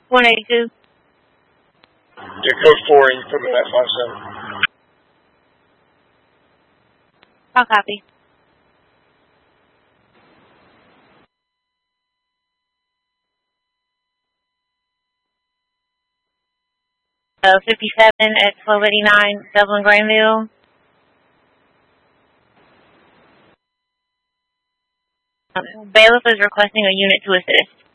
182. Get code 4 and you put it at 57. I'll copy. Uh, 57 at 1289 Dublin Granville. Bailiff is requesting a unit to assist.